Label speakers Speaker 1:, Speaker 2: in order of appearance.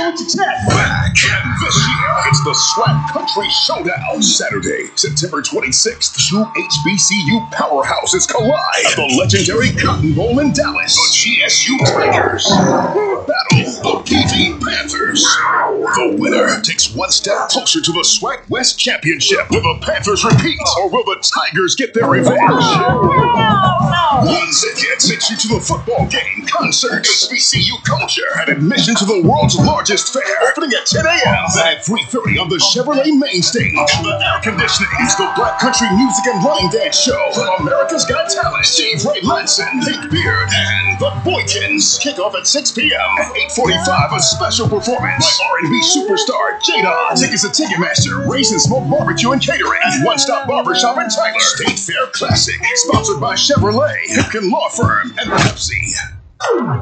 Speaker 1: Back and this year, it's the SWAC Country Showdown. Saturday, September 26th, two HBCU powerhouses collide at the legendary Cotton Bowl in Dallas. The GSU Tigers battle the PV Panthers. The winner takes one step closer to the SWAC West Championship. Will the Panthers repeat, or will the Tigers get their revenge? One ticket makes you to the football game, concerts, HBCU culture, and admission to the world's largest fair. Opening at 10 a.m. and at 3:30 on the Chevrolet main stage. And the air conditioning is the Black Country Music and Line Dance Show from America's Got Talent. Steve Ray Lanson, Pink Beard, and the Boykins. Kickoff at 6 p.m. At 8:45, a special performance by R&B superstar Jada. Tickets at Ticketmaster, Race and Smoke Barbecue and Catering, and One Stop Barbershop in Tyler. State Fair Classic, sponsored by Chevrolet, Hipkin Law Firm, and Pepsi.